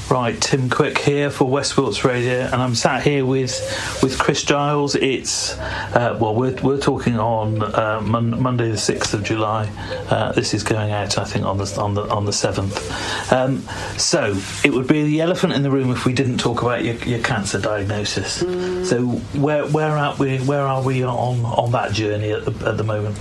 Right, Tim Quick here for West Wilts Radio, and I'm sat here with Chris Giles. It's we're talking on Monday the 6th of July. This is going out, I think, on the 7th. So it would be the elephant in the room if we didn't talk about your cancer diagnosis. So where are we on that journey at the moment?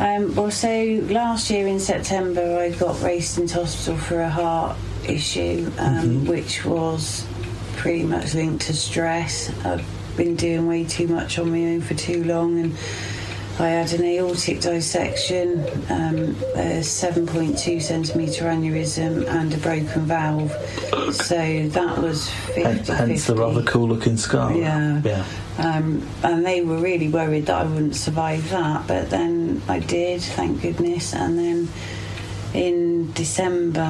So last year in September I got raced into hospital for a heart issue, which was pretty much linked to stress. I'd been doing way too much on my own for too long, and I had an aortic dissection, a 7.2 centimetre aneurysm and a broken valve. So that was 50-50. Hence the rather cool looking scar. Yeah. And they were really worried that I wouldn't survive that, but then I did, thank goodness. And then in December,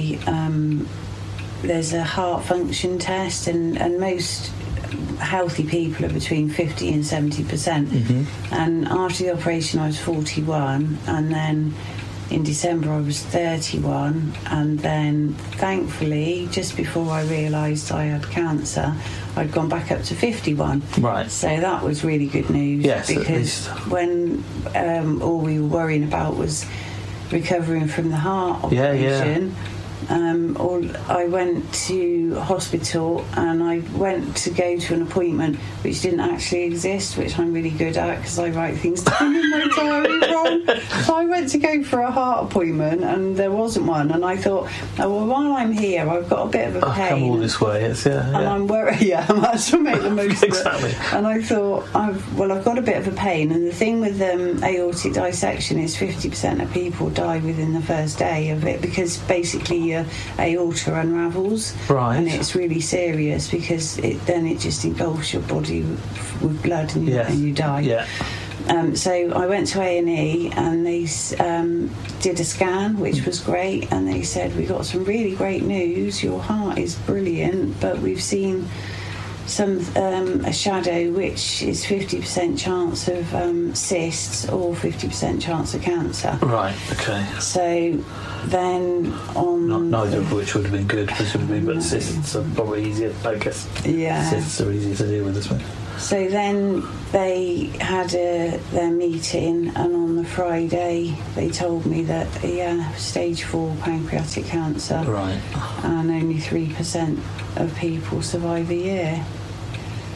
there's a heart function test, and most healthy people are between 50 and 70%. And after the operation I was 41, and then in December I was 31, and then thankfully just before I realised I had cancer I'd gone back up to 51. Right. So that was really good news. Yes, because when all we were worrying about was recovering from the heart operation. I went to hospital and I went to go to an appointment which didn't actually exist, which I'm really good at because I write things down in my diary wrong. So I went to go for a heart appointment and there wasn't one, and I thought, while I'm here I've got a bit of a pain. I've come all this way, and I'm worried. I might as well make the most exactly. of it. And I thought, I've got a bit of a pain, and the thing with aortic dissection is 50% of people die within the first day of it, because basically your aorta unravels, right, and it's really serious because it just engulfs your body with blood and you die. Yeah. So I went to A&E and they did a scan, which was great, and they said, we got some really great news, your heart is brilliant, but we've seen a shadow which is 50% chance of cysts or 50% chance of cancer. Right, okay. So then neither of which would have been good, presumably, but cysts are probably easier, I guess. Yeah. Cysts are easier to deal with this way. So then they had their meeting, and on the Friday they told me that stage 4 pancreatic cancer. Right. And only 3% of people survive a year.